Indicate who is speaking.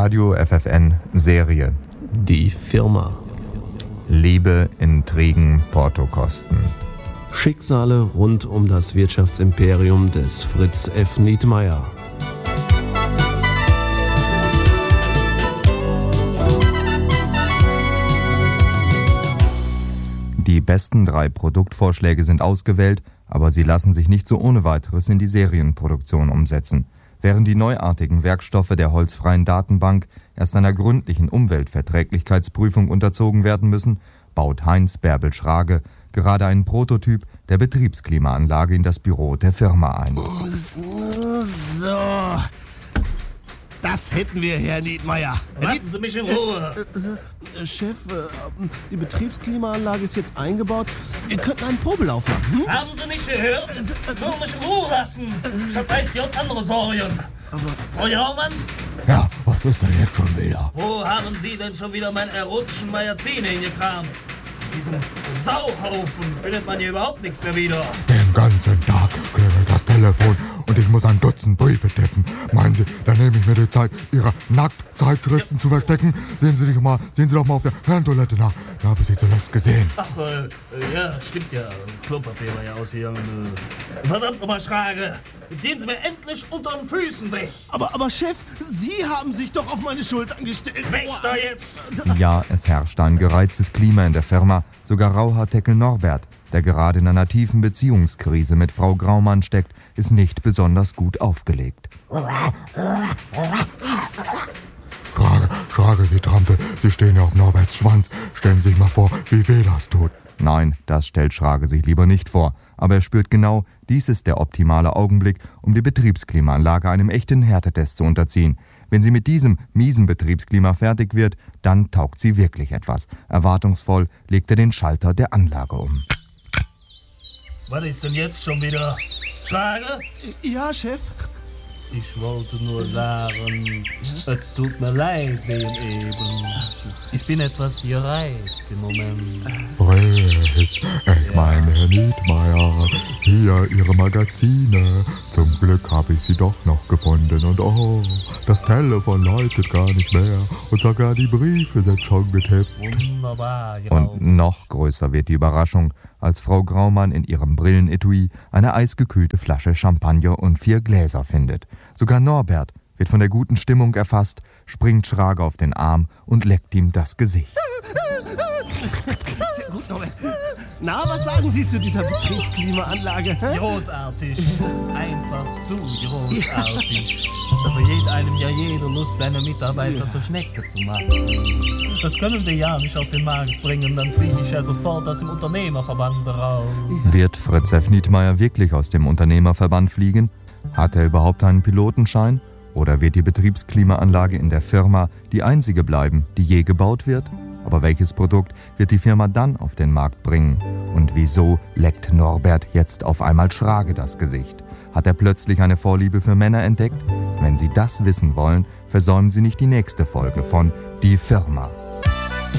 Speaker 1: Radio FFN Serie.
Speaker 2: Die Firma.
Speaker 1: Liebe, Intrigen, Portokosten.
Speaker 2: Schicksale rund um das Wirtschaftsimperium des Fritz F. Nietmeyer.
Speaker 1: Die besten 3 Produktvorschläge sind ausgewählt, aber sie lassen sich nicht so ohne weiteres in die Serienproduktion umsetzen. Während die neuartigen Werkstoffe der holzfreien Datenbank erst einer gründlichen Umweltverträglichkeitsprüfung unterzogen werden müssen, baut Heinz Bärbel Schrage gerade einen Prototyp der Betriebsklimaanlage in das Büro der Firma ein.
Speaker 3: So, das hätten wir, Herr Nietmeyer.
Speaker 4: Lassen Sie mich in Ruhe.
Speaker 3: Chef, die Betriebsklimaanlage ist jetzt eingebaut. Wir könnten einen Probelauf machen.
Speaker 4: Haben Sie nicht gehört? Sollen mich in Ruhe lassen. Ich hab weiß J andere Sorgen. Frau Jaumann?
Speaker 5: Ja, was ist denn jetzt schon wieder?
Speaker 4: Wo haben Sie denn schon wieder meine erotischen Magazine hingekramt? Diesem Sauhaufen findet man hier überhaupt nichts mehr wieder.
Speaker 5: Den ganzen Tag klingelt das Telefon und ich muss ein Dutzend Briefe tippen. Meinen Sie, dann nehme ich mir die Zeit, Ihre Nacktzeitschriften zu verstecken? Sehen Sie doch mal auf der Herrentoilette nach. Da habe ich Sie zuletzt gesehen.
Speaker 4: Ach, ja, stimmt ja. Klopapier war ja ausgegangen. Verdammt nochmal, Schrage. Jetzt ziehen Sie mir endlich unter den Füßen weg.
Speaker 3: Aber Chef, Sie haben sich doch auf meine Schultern gestellt.
Speaker 4: Weg da jetzt!
Speaker 1: Ja, es herrscht ein gereiztes Klima in der Firma. Sogar Rauhaarteckel Norbert, der gerade in einer tiefen Beziehungskrise mit Frau Graumann steckt, ist nicht besonders gut aufgelegt.
Speaker 5: Schrage, Sie Trampel, Sie stehen ja auf Norberts Schwanz. Stellen Sie sich mal vor, wie weh das tut.
Speaker 1: Nein, das stellt Schrage sich lieber nicht vor. Aber er spürt genau, dies ist der optimale Augenblick, um die Betriebsklimaanlage einem echten Härtetest zu unterziehen. Wenn sie mit diesem miesen Betriebsklima fertig wird, dann taugt sie wirklich etwas. Erwartungsvoll legt er den Schalter der Anlage um.
Speaker 4: Was ist denn jetzt schon wieder? Schrage?
Speaker 3: Ja, Chef.
Speaker 4: Ich wollte nur sagen, es tut mir leid wegen eben. Ich bin etwas gereizt im Moment.
Speaker 5: Fritz, ich meine Herr Nietmeyer, hier Ihre Magazine. Zum Glück habe ich sie doch noch gefunden. Und oh, das Telefon läutet gar nicht mehr. Und sogar die Briefe sind schon getippt.
Speaker 4: Wunderbar, genau.
Speaker 1: Und noch größer wird die Überraschung, als Frau Graumann in ihrem Brillenetui eine eisgekühlte Flasche Champagner und 4 Gläser findet. Sogar Norbert wird von der guten Stimmung erfasst, springt Schrage auf den Arm und leckt ihm das Gesicht.
Speaker 3: Sehr gut, Norbert. Na, was sagen Sie zu dieser Betriebsklimaanlage?
Speaker 4: Großartig. Einfach zu großartig. Da vergeht einem ja jede Lust, seine Mitarbeiter zur Schnecke zu machen. Das können wir ja nicht auf den Markt bringen, dann fliege ich ja sofort aus dem Unternehmerverband raus.
Speaker 1: Wird Fritz F. Nietmeyer wirklich aus dem Unternehmerverband fliegen? Hat er überhaupt einen Pilotenschein? Oder wird die Betriebsklimaanlage in der Firma die einzige bleiben, die je gebaut wird? Aber welches Produkt wird die Firma dann auf den Markt bringen? Und wieso leckt Norbert jetzt auf einmal Schrage das Gesicht? Hat er plötzlich eine Vorliebe für Männer entdeckt? Wenn Sie das wissen wollen, versäumen Sie nicht die nächste Folge von Die Firma.